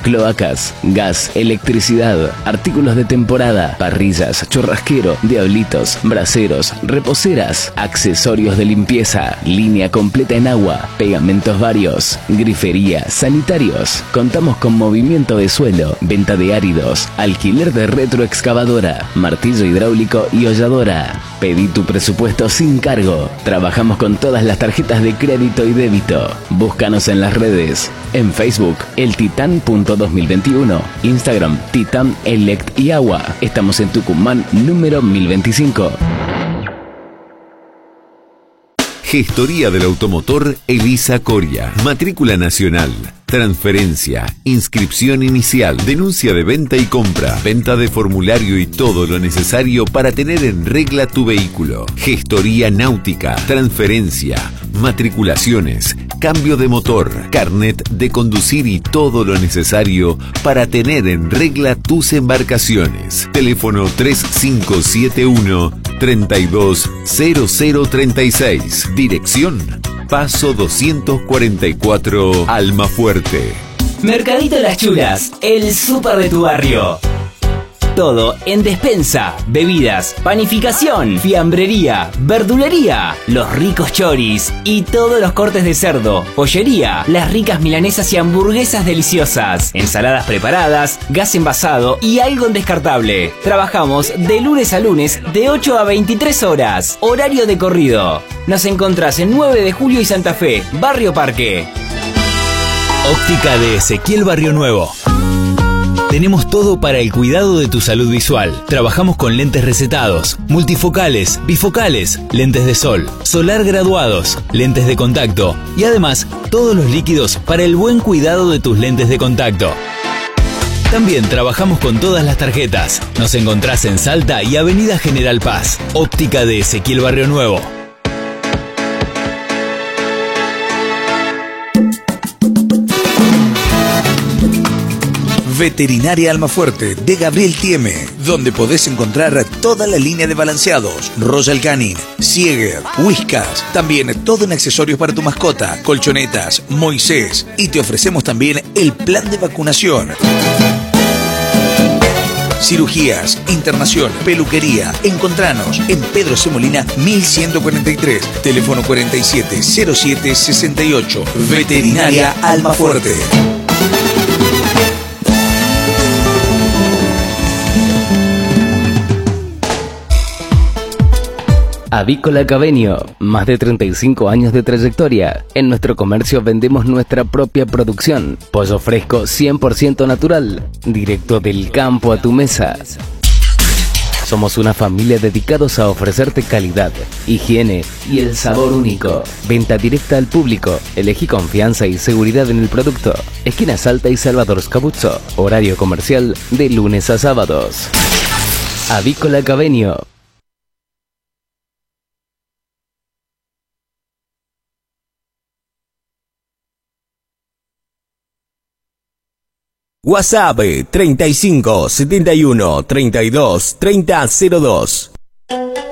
cloacas, gas, electricidad, artículos de temporada, parrillas, churrasquero, diablitos, braseros, reposeras, accesorios de limpieza, línea completa en agua, pegamentos varios, grifería, sanitarios. Contamos con movimiento de suelo, venta de áridos, alquiler de retroexcavadora, martillo hidráulico y holladora. Pedí tu presupuesto sin cargo. Trabajamos con todas las tarjetas de crédito y débito. Búscanos en las redes. En Facebook, eltitan.2021. Instagram, Titan Elect y Agua. Estamos en Tucumán, número 1025. Gestoría del automotor Elisa Coria. Matrícula nacional. Transferencia, inscripción inicial, denuncia de venta y compra, venta de formulario y todo lo necesario para tener en regla tu vehículo. Gestoría náutica, transferencia, matriculaciones, cambio de motor, carnet de conducir y todo lo necesario para tener en regla tus embarcaciones. Teléfono 3571 320036. Dirección Paso 244, Almafuerte. Mercadito Las Chulas, el súper de tu barrio. Todo en despensa, bebidas, panificación, fiambrería, verdulería, los ricos choris y todos los cortes de cerdo, pollería, las ricas milanesas y hamburguesas deliciosas, ensaladas preparadas, gas envasado y algo descartable. Trabajamos de lunes a lunes de 8 a 23 horas, horario de corrido. Nos encontrás en 9 de Julio y Santa Fe, Barrio Parque. Óptica de Ezequiel Barrio Nuevo. Tenemos todo para el cuidado de tu salud visual. Trabajamos con lentes recetados, multifocales, bifocales, lentes de sol, solar graduados, lentes de contacto y además todos los líquidos para el buen cuidado de tus lentes de contacto. También trabajamos con todas las tarjetas. Nos encontrás en Salta y Avenida General Paz. Óptica de Ezequiel Barrio Nuevo. Veterinaria Almafuerte de Gabriel Thieme, donde podés encontrar toda la línea de balanceados, Royal Canin, Sieger, Whiskas, también todo en accesorios para tu mascota, colchonetas, Moisés, y te ofrecemos también el plan de vacunación. Cirugías, internación, peluquería. Encontranos en Pedro C. Molina 1143, teléfono 470768. Veterinaria Almafuerte. Avícola Cabenio, más de 35 años de trayectoria. En nuestro comercio vendemos nuestra propia producción. Pollo fresco 100% natural, directo del campo a tu mesa. Somos una familia dedicados a ofrecerte calidad, higiene y el sabor único. Venta directa al público. Elegí confianza y seguridad en el producto. Esquina Salta y Salvador Scabuzzo. Horario comercial de lunes a sábados. Avícola Cabenio. WhatsApp 35 71 32 30 02.